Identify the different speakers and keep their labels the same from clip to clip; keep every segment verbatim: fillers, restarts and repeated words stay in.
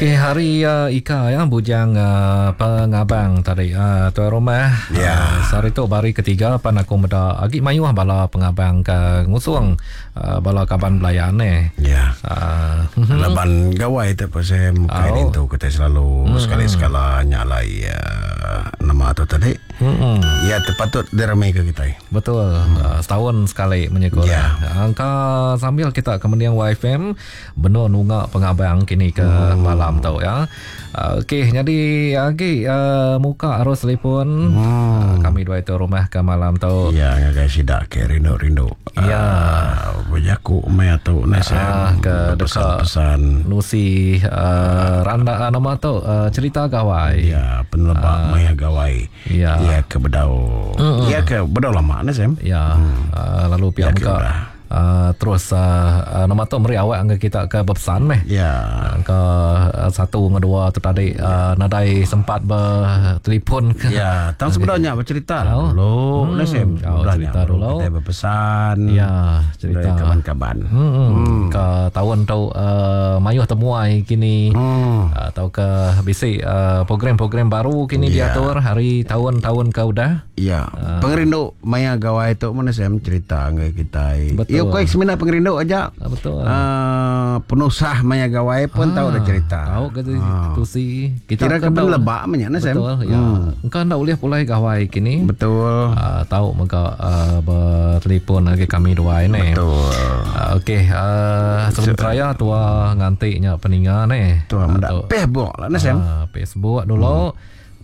Speaker 1: Okey, hari uh, Ika ya bujang uh, pengabang tadi uh, tuan rumah.
Speaker 2: Ya.
Speaker 1: Uh, hari tu bari ketiga pan aku meda agi mayu ah bala pengabang ke ngusung uh, bala kaban belayan eh.
Speaker 2: Ya.
Speaker 1: Uh,
Speaker 2: Laban gawai tu pasal muka
Speaker 1: Oh.
Speaker 2: ini tu kita selalu sekali sekala nyalai uh, nama tu tadi.
Speaker 1: Hmm.
Speaker 2: Ya terpatut diramai ke kita.
Speaker 1: Betul, uh, setahun sekali menyekut.
Speaker 2: Ya.
Speaker 1: Angka sambil kita kemudian Y F M benar nunga pengabang kini ke malam tau ya. Uh, Okey, jadi lagi uh, muka arus telefon uh, kami dua itu rumah ke malam tau.
Speaker 2: Ya ngagai sidak ke rindu-rindu.
Speaker 1: Ya.
Speaker 2: Uh, Bujaku mai atau nasi
Speaker 1: Ah, ke
Speaker 2: pesan-pesan.
Speaker 1: Nusi uh, randa uh, nama tu uh, cerita gawai.
Speaker 2: Ya penelebak mai gawai.
Speaker 1: Ya.
Speaker 2: Ya ke bedau. Ya ke bedau lama ni Sam.
Speaker 1: Ya, uh, lalu pihak
Speaker 2: Ya, ke
Speaker 1: muka
Speaker 2: udah.
Speaker 1: uh, terus uh, uh, nama tu meri awak angka kita ke berpesan meh.
Speaker 2: Ya.
Speaker 1: Ke uh, satu ngedua tu tadi uh, nadai sempat bertelefon ke.
Speaker 2: Ya, tang sebenarnya bercerita
Speaker 1: Oh.
Speaker 2: dulu.
Speaker 1: Hmm.
Speaker 2: Nah, Sam.
Speaker 1: Oh, cerita dulu.
Speaker 2: Kita berpesan.
Speaker 1: Ya, cerita.
Speaker 2: Dari kawan-kawan.
Speaker 1: Hmm, hmm. Ke tahun tu uh, mayuh temuai kini.
Speaker 2: Hmm.
Speaker 1: Atau ke bisi uh, program-program baru kini
Speaker 2: Ya.
Speaker 1: diatur hari tahun-tahun ke udah.
Speaker 2: Ya, pengerindu maya gawai tu mana Sam cerita ngai kita.
Speaker 1: Betul.
Speaker 2: Ya, kau semina pengerindu aja.
Speaker 1: Ah, betul.
Speaker 2: Uh, penusah maya gawai pun
Speaker 1: Ah,
Speaker 2: tahu dah cerita.
Speaker 1: Tahu ke tu si
Speaker 2: Kira
Speaker 1: kan
Speaker 2: ke
Speaker 1: tahu-
Speaker 2: lebak manya na Sam.
Speaker 1: Betul ya. Engkau ndak boleh pulai gawai kini.
Speaker 2: Betul.
Speaker 1: Uh, tahu maka uh, bertelefon lagi kami dua ini.
Speaker 2: Betul.
Speaker 1: Uh, Okey, uh, sementara tua ngantiknya peningan eh.
Speaker 2: Tu mendak Facebook lah na Sam.
Speaker 1: Ah, Facebook dulu.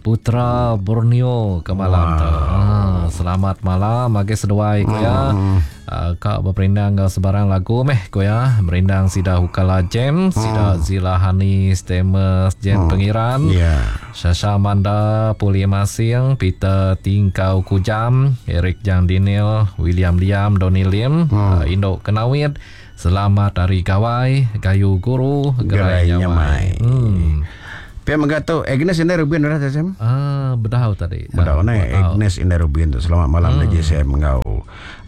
Speaker 1: Putra Borneo ke malam tu. Ah, selamat malam bagi seduai ko ya. Uh, kak berperindang ke sebarang lagu meh ko ya. Merindang sida hukala jam, sida zilahani stemes jen pengiran.
Speaker 2: Ya.
Speaker 1: Sasha Manda Puli Masing, Peter Tingkau Kujam, Eric Jang Dinil, William Liam, Donny Lim, uh, Indo Kenawit. Selamat Hari Gawai, Gayu Guru, Gerai
Speaker 2: Gerai
Speaker 1: Nyamai.
Speaker 2: Nyamai.
Speaker 1: Hmm.
Speaker 2: Pia magato Agnes Indah Rubin dah Sam.
Speaker 1: Ah, bedau tadi.
Speaker 2: Bedau na Agnes Indah Rubin tu selamat malam hmm. D J Sam engkau.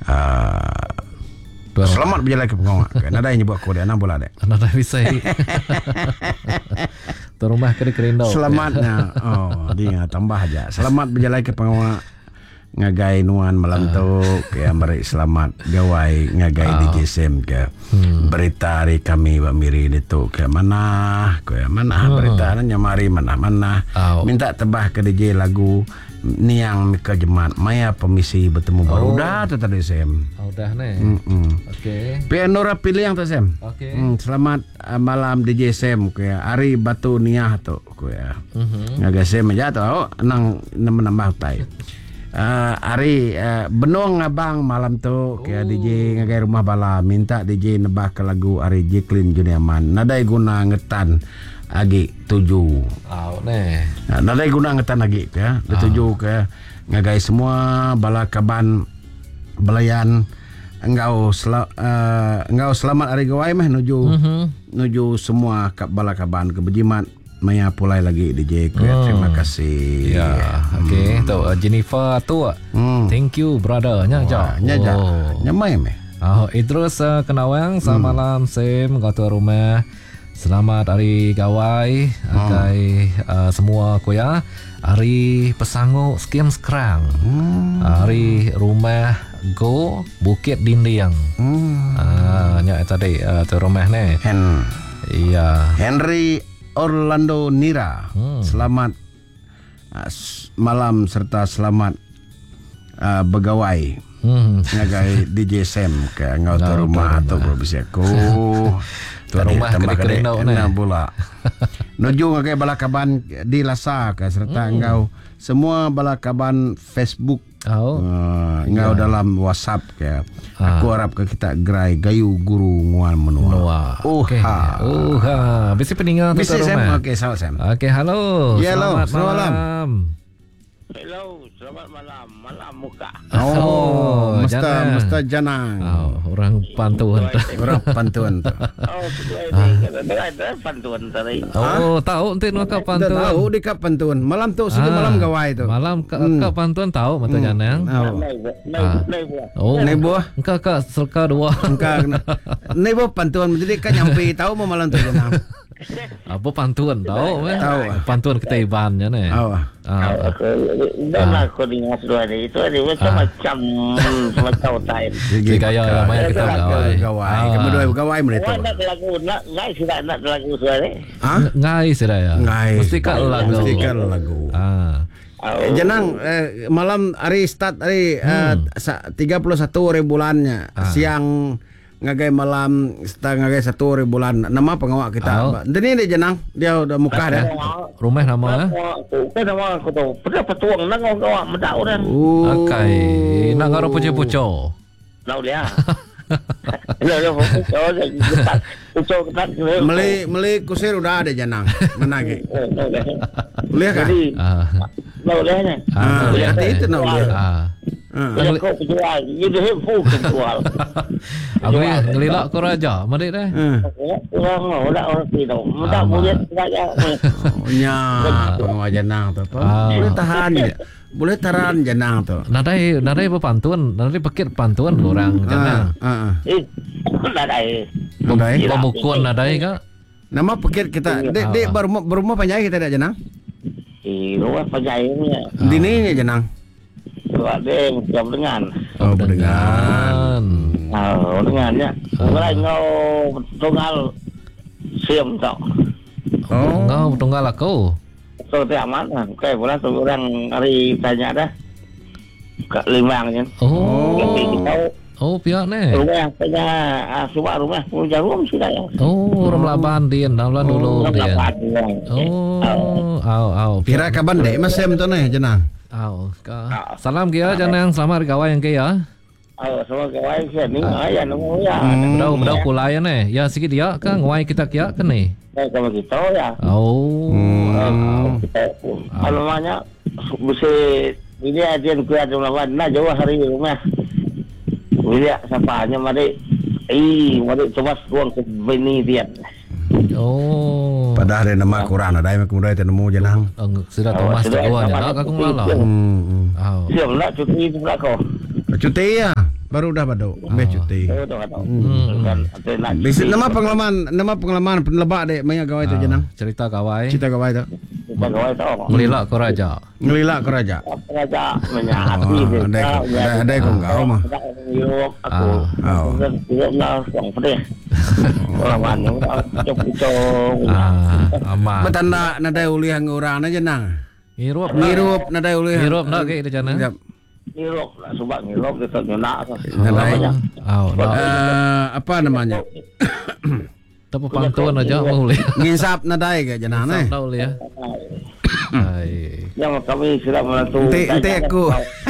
Speaker 2: Uh, selamat berjalan ke pengawak. Nada yang nyebut aku dia enam bola dek.
Speaker 1: Nada bisa. Terumah kena kerendau.
Speaker 2: Selamatnya. Oh, dia tambah aja. Selamat berjalan ke pengawak. Ngagai nuan malam tu ke mari selamat gawai ngagai D J Sam ke berita hari kami bamiri itu ke mana ke mana berita nanya mari mana-mana minta tebah ke D J lagu niang ke jemaat maya pemisi bertemu baru dah tu tadi Sam.
Speaker 1: Oh, dah ni. Okey.
Speaker 2: Pianora pilih yang tu Sam.
Speaker 1: Okey.
Speaker 2: Hmm, selamat uh, malam D J Sam ke hari batu niah tu ke ya. Ngagai Sam aja tu oh, nang nambah tai. Uh, hari uh, benong abang malam tu ke D J ngagai rumah bala minta D J nebah ke lagu Ari Jacqueline Juniaman nadai guna ngetan agi tujuh.
Speaker 1: Oh, ni.
Speaker 2: Nah, nadai guna ngetan lagi ke ya. Tujuh ke ngagai semua bala kaban belayan engkau sel, uh, engkau selamat hari gawai meh nuju
Speaker 1: Mhm.
Speaker 2: nuju semua kap bala kaban kebejimat maya pulai lagi D J ke
Speaker 1: Oh.
Speaker 2: terima kasih.
Speaker 1: Ya, okey. Tu uh, Jennifer tu.
Speaker 2: Hmm.
Speaker 1: Thank you brother. Nya ja.
Speaker 2: Nya ja. Nyamai meh.
Speaker 1: Oh, Idrus uh, Kenawang, selamat malam Sam, kau tuan rumah. Selamat Hari Gawai, agai uh, semua ko ya. Hari Pesango Skim Skrang.
Speaker 2: Hmm.
Speaker 1: Hari Rumah Go Bukit Dinding.
Speaker 2: Hmm.
Speaker 1: Ah, nya tadi uh, tuan rumah ni.
Speaker 2: Hen
Speaker 1: Iya.
Speaker 2: Henry Orlando Nira.
Speaker 1: Hmm.
Speaker 2: Selamat uh, s- malam serta selamat uh, begawai.
Speaker 1: Hmm.
Speaker 2: Ngagai D J Sam ke ngau tu
Speaker 1: Ngau tu
Speaker 2: rumah
Speaker 1: rumah.
Speaker 2: tu berbisa aku.
Speaker 1: Tu rumah kena kerendau ni.
Speaker 2: Enam bola. Nuju ngagai balakaban di Lasa ke serta engkau semua balakaban Facebook
Speaker 1: Oh.
Speaker 2: uh, engkau dalam WhatsApp ke. Aku harap ke kita gerai gayu guru nguan menua.
Speaker 1: Noa.
Speaker 2: Oh
Speaker 1: Okey.
Speaker 2: ha.
Speaker 1: Oh ha. Bisi peninggal tu
Speaker 2: Bisa
Speaker 1: tuan
Speaker 2: Sam.
Speaker 1: rumah.
Speaker 2: Okey, salam Sam.
Speaker 1: Okey, halo.
Speaker 2: Ya, halo.
Speaker 1: Selamat
Speaker 2: Selamat malam.
Speaker 1: malam.
Speaker 3: Hello, selamat malam. Malam muka.
Speaker 2: Oh,
Speaker 1: Oh,
Speaker 2: mesta
Speaker 1: jangan.
Speaker 2: mesta janang.
Speaker 1: Oh, orang pantun tu.
Speaker 2: Orang pantuan tu.
Speaker 3: Oh, betul ini. Kata ada pantuan tadi.
Speaker 1: Oh, tahu nanti nak
Speaker 2: Dah
Speaker 1: pantun.
Speaker 2: tahu di kap pantuan. Malam tu sini
Speaker 1: Ah,
Speaker 2: malam gawai tu.
Speaker 1: Malam kak
Speaker 2: Hmm.
Speaker 1: kak pantun tahu mata janang.
Speaker 2: Oh.
Speaker 3: Naik, naik,
Speaker 1: Ah.
Speaker 3: naik buah.
Speaker 1: Oh,
Speaker 2: Ni buah.
Speaker 1: engkau kak selka dua.
Speaker 2: Engkau ni buah pantuan jadi kan nyampe tahu mau malam tu janang.
Speaker 1: Apa pantun tahu eh?
Speaker 2: Tahu.
Speaker 1: Pantun ketaibannya nih.
Speaker 2: Oh.
Speaker 1: Ah.
Speaker 3: Dan aku dengar suara dia itu ada macam-macam macam time.
Speaker 1: Jadi kaya ramai kita gawai.
Speaker 2: Gawai. Kamu dua gawai mana tu?
Speaker 3: Wah, nak lagu nak ngai sudah nak lagu suara.
Speaker 2: Ha?
Speaker 1: Ngai sudah ya.
Speaker 2: Ngai.
Speaker 1: Mesti kan lagu.
Speaker 2: Mesti kan lagu.
Speaker 1: Ah.
Speaker 2: Eh, Jenang eh, malam hari start hari eh, sa- tiga puluh satu hari bulannya
Speaker 1: Ah.
Speaker 2: siang ngagai malam start ngagai satu hari bulan nama pengawak kita.
Speaker 1: Oh.
Speaker 2: Ini dia Jenang dia udah muka dah.
Speaker 1: Rumah nama eh?
Speaker 3: Aku nama aku tu. Pernah petuang nang kau medau dah.
Speaker 2: Oh.
Speaker 1: Akai. Nak ngaro pucuk-pucuk.
Speaker 3: Lau dia. Lau dia pucuk je. Pucuk ketat.
Speaker 2: Meli meli kusir udah ada Jenang. Mana ke? Boleh kah?
Speaker 3: Jadi
Speaker 1: Ah.
Speaker 3: lau dia ni.
Speaker 2: Ah,
Speaker 1: Ah.
Speaker 2: nanti itu nak boleh.
Speaker 1: Ah.
Speaker 2: Ah.
Speaker 3: Dia kau jual. Dia dah full jual.
Speaker 1: Aku ni ngelilak kau raja, madik deh.
Speaker 2: Ah.
Speaker 3: Orang orang orang tidak. Mudah
Speaker 1: Ah,
Speaker 3: mudah
Speaker 1: mak.
Speaker 3: saja.
Speaker 2: Oh, nya pengawak Jenang tu. tu.
Speaker 1: Ah.
Speaker 2: Boleh tahan je. Boleh tahan Jenang tu.
Speaker 1: Nadai nadai apa pantun, nadai pakit pantun orang
Speaker 2: Ah,
Speaker 1: jangan.
Speaker 2: ah, ah.
Speaker 3: Eh, dah dah.
Speaker 2: Nadai.
Speaker 1: Pemukul nadai ka?
Speaker 2: Nama pikir kita, dek dek
Speaker 1: Ah.
Speaker 2: berumah berumah panjang kita dah Jenang.
Speaker 3: Eh, rumah pajai ni.
Speaker 2: Dini ni Jenang.
Speaker 3: Sebab dia macam dengan.
Speaker 2: Oh, dengan.
Speaker 3: Oh, dengannya. Orang ngau tunggal siam tak.
Speaker 2: Oh.
Speaker 1: Ngau tunggal aku.
Speaker 3: So tiap mana? Kayak pula tu orang hari tanya dah. Kat Limang je.
Speaker 1: Oh.
Speaker 3: Tapi kita
Speaker 1: Oh, pihak ni.
Speaker 3: rumah punya ah, sebab rumah punya rumah sudah ya.
Speaker 1: Oh, orang laban dia, dalam dulu
Speaker 3: Orang
Speaker 1: dia.
Speaker 3: dapat dia.
Speaker 1: Oh, au au.
Speaker 2: Kira kaban dek mas sem tu ni Jenang.
Speaker 1: Au. Ka. Salam kia janang selamat kawan yang kia.
Speaker 3: Oh, semua kawan saya ni ayah nombor ya.
Speaker 1: Bedau bedau kulai ni. Ya sikit dia kan ngwai kita kia kan ni.
Speaker 3: Saya sama kita ya.
Speaker 1: Oh.
Speaker 3: Oh, kita kalau banyak bisa ini aja yang kuat dalam mana jauh hari rumah. Bila siapa hanya mari, eh mari coba suang ke bini dia.
Speaker 1: Oh.
Speaker 2: Padahal dia nama Quran ada yang kemudian dia nemu Jenang.
Speaker 1: Ang sudah Thomas
Speaker 3: sudah,
Speaker 1: teguan
Speaker 3: sama
Speaker 1: ya
Speaker 3: ada
Speaker 1: aku
Speaker 3: putih.
Speaker 1: malah.
Speaker 2: Hmm.
Speaker 1: Au.
Speaker 3: Siap nak cuti itu pula kau.
Speaker 2: Cuti ya. Baru dah badu. Be cuti.
Speaker 3: Oh, dah tahu.
Speaker 1: Hmm.
Speaker 3: Kan ada nak.
Speaker 2: Bisa nama pengalaman, nama pengalaman penlebak dek maya gawai tu
Speaker 1: Ah,
Speaker 2: Jenang.
Speaker 1: cerita kawai.
Speaker 2: Cita gawai tu.
Speaker 3: Kita kawan tahu.
Speaker 1: Ngelilak kau raja.
Speaker 2: Ngelilak ke raja.
Speaker 3: Apa saja menyati
Speaker 2: Oh,
Speaker 3: dia.
Speaker 2: ada ada ada kau kau mah.
Speaker 3: Europe aku.
Speaker 2: Ah.
Speaker 3: Dan Europe lah orang pedih. Orang mana cocok-cocok.
Speaker 1: Ah, aman.
Speaker 2: Betanda nada uliah ngurang na Jenang.
Speaker 1: Ngirup.
Speaker 2: Ngirup nada uliah.
Speaker 1: Ngirup nak ke di sana?
Speaker 2: Sekejap.
Speaker 3: Europe lah sebab Europe kita nyenak.
Speaker 2: Nada.
Speaker 1: Au, nak
Speaker 2: Eh, apa namanya?
Speaker 1: tapi pantun aja boleh.
Speaker 2: Nginsap nada ke Jenang ni.
Speaker 1: Tahu ya. Hai.
Speaker 3: Yang kami sudah menentu.
Speaker 2: Ente ente aku.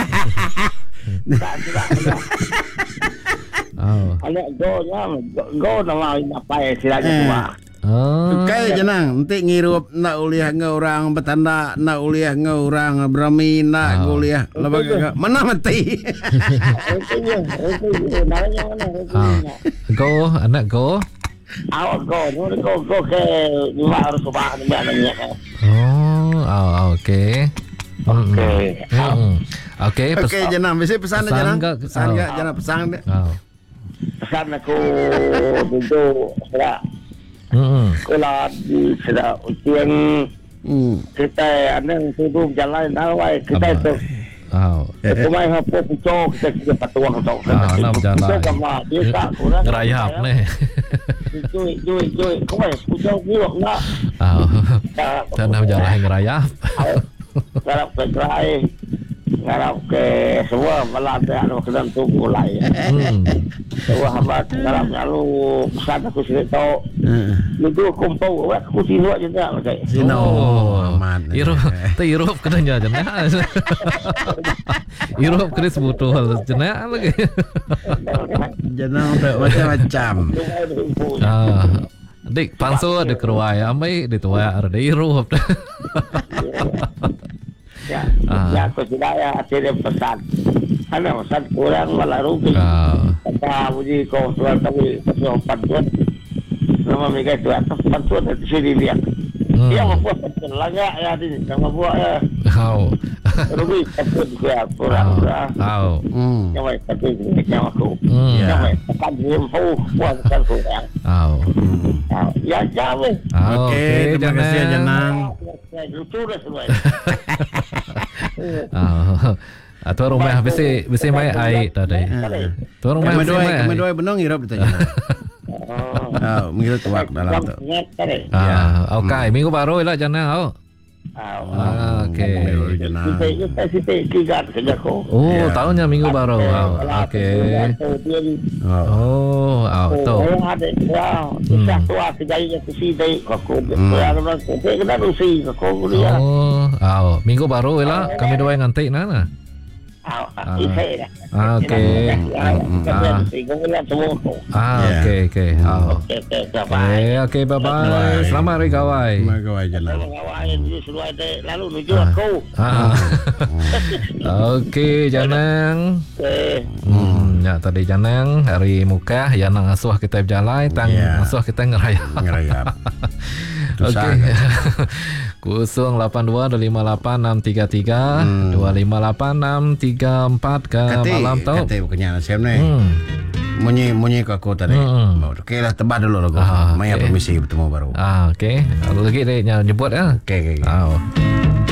Speaker 1: Au.
Speaker 3: Anak go nya go nama apa ya silanya tua.
Speaker 1: Oh.
Speaker 2: Kaya Jenang, ente ngirup nak uliah ngurang betanda nak uliah ngurang berami nak
Speaker 1: Oh.
Speaker 2: uliah lebaga mana mati.
Speaker 3: Itu je, itu je. Namanya mana?
Speaker 1: Ah. Go, anak go.
Speaker 3: Awak go, nu go go ke lima harus coba ni anaknya.
Speaker 1: Oh, au, okey.
Speaker 3: Okey.
Speaker 1: Hmm. Okey, pes-
Speaker 2: Okey Jenang, bisa pesan
Speaker 1: pesan
Speaker 2: Jenang.
Speaker 1: ke?
Speaker 2: Pesan
Speaker 1: Oh.
Speaker 2: ke Jenang pesan dia.
Speaker 1: Au.
Speaker 3: Pesan aku dulu sudah
Speaker 1: Hmm.
Speaker 3: kalau di sudah ujian
Speaker 2: Hmm.
Speaker 3: kita ada yang hidup jalan awal kita
Speaker 1: Apa?
Speaker 3: itu
Speaker 1: Au.
Speaker 3: cuma apa pucuk kita kita patuang untuk
Speaker 1: Ah, nak berjalan.
Speaker 3: Pucuk sama dia tak kurang
Speaker 1: Ngerayap ni.
Speaker 3: cuy cuy cuy kau eh pucuk ni nak
Speaker 1: Au.
Speaker 3: tak
Speaker 1: Dan nak berjalan ngerayap.
Speaker 3: Garap ke gerai Garap ke semua malam dia ada kena tunggu lah ya.
Speaker 1: Hmm.
Speaker 3: Semua hamba garap lalu pesan aku sini tahu.
Speaker 2: Heeh.
Speaker 3: Itu kumpul aku sini aja tak macam.
Speaker 2: Sino
Speaker 1: Oh,
Speaker 2: aman.
Speaker 1: Europe, tu Europe kena jajan. Europe kena sebutu hal jenak lagi.
Speaker 2: Jenang tak macam-macam.
Speaker 1: Ah, dik panso ada keruai, amai di tua ada Europe.
Speaker 3: Ya,
Speaker 1: Ah.
Speaker 3: ya aku sudah ya ada pesan. Ada pesan kurang malah rugi.
Speaker 1: Ah,
Speaker 3: Kata puji kau tuan tapi kau pantuan. Nama mereka itu atas pantuan di sini lihat.
Speaker 1: Hmm.
Speaker 3: Dia membuat lagak ya di nama buat ya.
Speaker 1: Kau.
Speaker 3: Rugi tapi dia pura-pura.
Speaker 1: Au.
Speaker 2: Hmm.
Speaker 3: Yang baik tapi macam aku.
Speaker 1: Hmm.
Speaker 3: Yang baik tekan jempu bukan kurang.
Speaker 1: Au.
Speaker 3: Ya jauh.
Speaker 1: Au,
Speaker 2: Okey, terima kasih Janang.
Speaker 3: Lucu dah semua.
Speaker 1: Au. Ah, tuan rumah besi besi mai ai tadi. Tuan rumah
Speaker 2: Kami
Speaker 1: besi
Speaker 2: dua,
Speaker 1: mai.
Speaker 2: kami dua benong hirap itu. Ah, menghirup tuak dalam tu.
Speaker 1: Ah, okey, minggu baru lah jangan au. Ah, okey.
Speaker 3: Kita kita kita tiga kerja ko.
Speaker 1: Oh,
Speaker 2: Ya.
Speaker 1: tahunnya minggu baru. Au. Okey.
Speaker 2: Oh.
Speaker 1: Oh, au tu.
Speaker 3: Oh, ada ya. Kita tua kerja ke sini ko. Kalau kita kena rusi ko dia.
Speaker 1: Oh, au. Minggu baru lah kami dua yang ngantik nana.
Speaker 3: Ah, itu dah.
Speaker 1: Ah, okey. Ah,
Speaker 2: Ya.
Speaker 1: okey, okey. Au.
Speaker 3: Okey, okey,
Speaker 1: Okey, okey, bye-bye. Selamat hari kawai.
Speaker 2: Terima kasih Janang.
Speaker 3: lalu menuju aku.
Speaker 1: Ah. Okey, Janang.
Speaker 3: Eh,
Speaker 1: Hmm, ya tadi Janang hari muka ya nang asuh kita berjalan tang
Speaker 2: Ya.
Speaker 1: asuh kita ngeraya.
Speaker 2: Ngerayap.
Speaker 1: Okey. kosong lapan dua dua lima lapan enam tiga tiga
Speaker 2: Hmm.
Speaker 1: dua lima lapan enam tiga empat ke
Speaker 2: Kati,
Speaker 1: malam tau.
Speaker 2: kati bukannya nasib ni.
Speaker 1: Hmm.
Speaker 2: Munyi munyi ke aku tadi.
Speaker 1: Hmm.
Speaker 2: Okey lah tebak dulu lah aku.
Speaker 1: Ah,
Speaker 2: Maya
Speaker 1: okey.
Speaker 2: permisi bertemu baru.
Speaker 1: Ah, okey. Lagi dia nyebut ah.
Speaker 2: Okey okey. okey.
Speaker 1: Ah.